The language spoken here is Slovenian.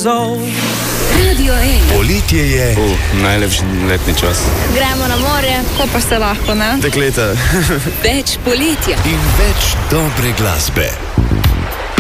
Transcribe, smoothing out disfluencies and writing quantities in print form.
plazov. Radio 1. Poletje je. Najlepši letni čas. Gremo na morje, ko pa se lahko, ne? Dekleta. Več poletja. In več dobre glasbe.